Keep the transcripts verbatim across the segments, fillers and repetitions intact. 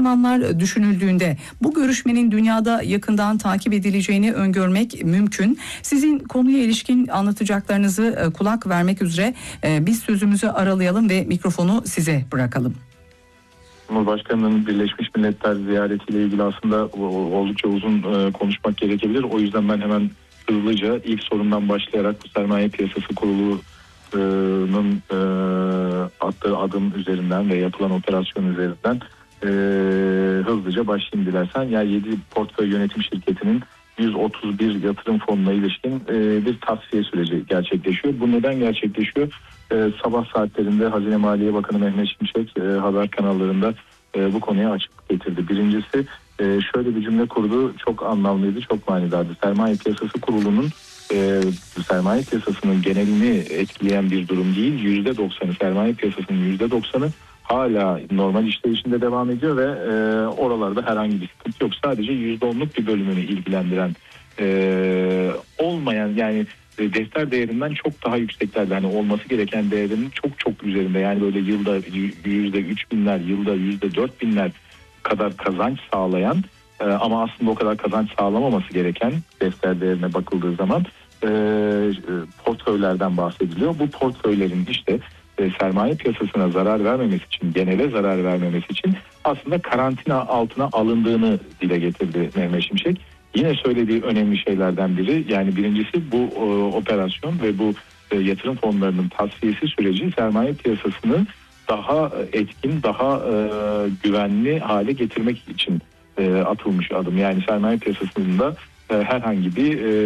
zamanlar düşünüldüğünde bu görüşmenin dünyada yakından takip edileceğini öngörmek mümkün. Sizin konuya ilişkin anlatacaklarınızı kulak vermek üzere biz sözümüzü aralayalım ve mikrofonu size bırakalım. Cumhurbaşkanı'nın Birleşmiş Milletler ziyaretiyle ilgili aslında oldukça uzun konuşmak gerekebilir. O yüzden ben hemen hızlıca ilk sorundan başlayarak bu sermaye piyasası kurulunun e, attığı adım üzerinden ve yapılan operasyon üzerinden e, hızlıca başlayayım dilersen. Yani yedi portföy yönetim şirketinin yüz otuz bir yatırım fonuna ilişkin e, bir tasfiye süreci gerçekleşiyor. Bu neden gerçekleşiyor? E, sabah saatlerinde Hazine Maliye Bakanı Mehmet Şimşek e, haber kanallarında e, bu konuya açıklık getirdi. Birincisi e, şöyle bir cümle kurdu, çok anlamlıydı, çok manidardı. Sermaye Piyasası Kurulu'nun e, sermaye piyasasının genelini etkileyen bir durum değil. yüzde doksanı sermaye piyasasının yüzde doksanı hala normal işleyişinde devam ediyor ve e, oralarda herhangi bir sıkıntı yok. Sadece yüzde onluk bir bölümünü ilgilendiren e, olmayan, yani e, defter değerinden çok daha yükseklerde, hani olması gereken değerinin çok çok üzerinde, yani böyle yılda yüzde üç binler, yılda yüzde dört binler kadar kazanç sağlayan e, ama aslında o kadar kazanç sağlamaması gereken defter değerine bakıldığı zaman e, portföylerden bahsediliyor. Bu portföylerin işte e, sermaye piyasasına zarar vermemesi için, genele zarar vermemesi için aslında karantina altına alındığını dile getirdi Mehmet Şimşek. Yine söylediği önemli şeylerden biri, yani birincisi bu e, operasyon ve bu e, yatırım fonlarının tasfiyesi süreci sermaye piyasasını daha etkin, daha e, güvenli hale getirmek için e, atılmış adım. Yani sermaye piyasasında e, herhangi bir e,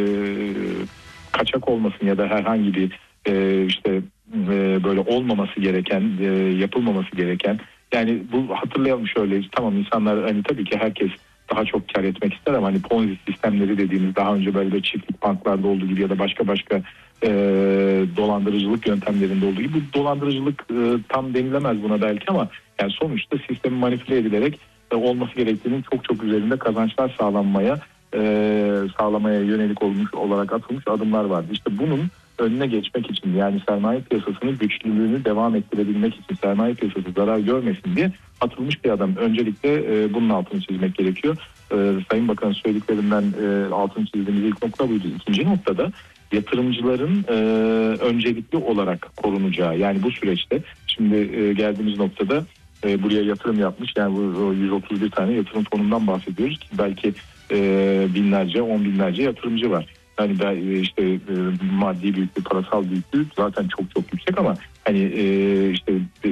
kaçak olmasın ya da herhangi bir e, işte e, böyle olmaması gereken, e, yapılmaması gereken. Yani bu, hatırlayalım şöyle, tamam insanlar hani tabii ki herkes daha çok kar etmek ister ama hani Ponzi sistemleri dediğimiz, daha önce böyle de çiftlik banklarda olduğu gibi ya da başka başka e, dolandırıcılık yöntemlerinde olduğu gibi, bu dolandırıcılık e, tam denilemez buna belki ama yani sonuçta sistemi manipüle edilerek e, olması gerektiğinin çok çok üzerinde kazançlar sağlanmaya e, sağlamaya yönelik olmuş olarak atılmış adımlar vardı. İşte bunun önüne geçmek için, yani sermaye piyasasının güçlülüğünü devam ettirebilmek için, sermaye piyasası zarar görmesin diye atılmış bir adım. Öncelikle e, bunun altını çizmek gerekiyor. E, Sayın Bakan'ın söylediklerinden e, altını çizdiğimiz ilk nokta buydu. İkinci noktada yatırımcıların e, öncelikli olarak korunacağı, yani bu süreçte şimdi e, geldiğimiz noktada e, buraya yatırım yapmış, yani bu yüz otuz bir tane yatırım fonundan bahsediyoruz ki belki e, binlerce, on binlerce yatırımcı var. Yani ben işte e, maddi büyüklük, parasal büyüklük zaten çok çok yüksek ama hani e, işte e,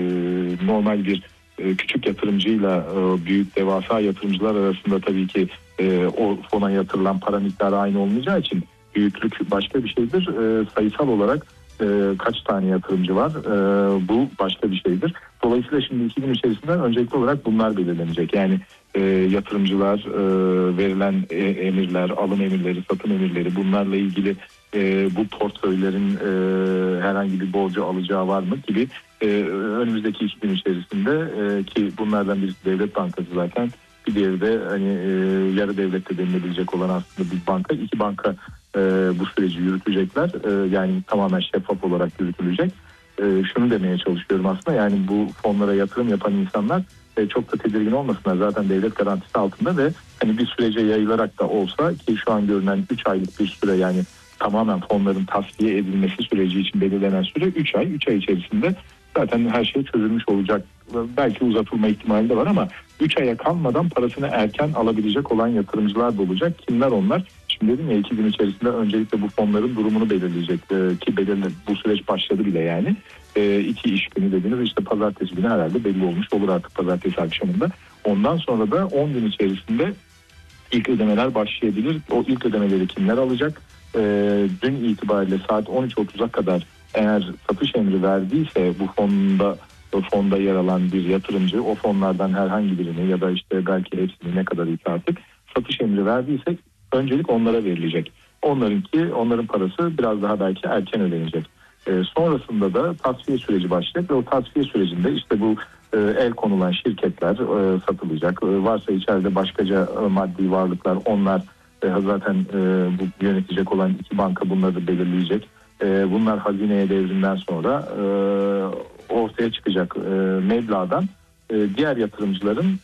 normal bir e, küçük yatırımcıyla e, büyük devasa yatırımcılar arasında tabii ki e, o fona yatırılan para miktarı aynı olmayacağı için büyüklük başka bir şeydir. E, sayısal olarak e, kaç tane yatırımcı var, e, bu başka bir şeydir. Dolayısıyla şimdi iki gün içerisinde öncelikli olarak bunlar belirlenecek. Yani e, yatırımcılar, e, verilen e, emirler, alım emirleri, satım emirleri, bunlarla ilgili e, bu portföylerin e, herhangi bir borcu alacağı var mı gibi e, önümüzdeki iki gün içerisinde e, ki bunlardan birisi Devlet Bankası zaten, bir diğeri de hani e, yarı devlette denilebilecek olan aslında bir banka. İki banka e, bu süreci yürütecekler. E, yani tamamen şeffaf olarak yürütülecek. E, şunu demeye çalışıyorum aslında, yani bu fonlara yatırım yapan insanlar e, çok da tedirgin olmasınlar. Zaten devlet garantisi altında ve hani bir sürece yayılarak da olsa, ki şu an görünen üç aylık bir süre, yani tamamen fonların tasfiye edilmesi süreci için belirlenen süre üç ay. üç ay içerisinde zaten her şey çözülmüş olacak. Belki uzatılma ihtimali de var ama üç aya kalmadan parasını erken alabilecek olan yatırımcılar da olacak. Kimler onlar? Şimdi dedim ya, iki gün içerisinde öncelikle bu fonların durumunu belirleyecek ee, ki belirli, bu süreç başladı bile yani. Ee, iki iş günü dediniz, işte pazartesi günü herhalde belli olmuş olur artık, pazartesi akşamında. Ondan sonra da on gün içerisinde ilk ödemeler başlayabilir. O ilk ödemeleri kimler alacak? Ee, dün itibariyle saat on üç otuza kadar eğer satış emri verdiyse bu fonda o fonda yer alan bir yatırımcı, o fonlardan herhangi birini ya da işte belki hepsini, ne kadar ise artık satış emri verdiyse öncelik onlara verilecek. Onlarınki, onların parası biraz daha belki erken ödenecek. E, sonrasında da tasfiye süreci başlayacak ve o tasfiye sürecinde işte bu e, el konulan şirketler e, satılacak. E, varsa içeride başkaca e, maddi varlıklar, onlar e, zaten e, bu yönetecek olan iki banka bunları da belirleyecek. E, bunlar hazineye devrinden sonra e, ortaya çıkacak e, meblağdan e, diğer yatırımcıların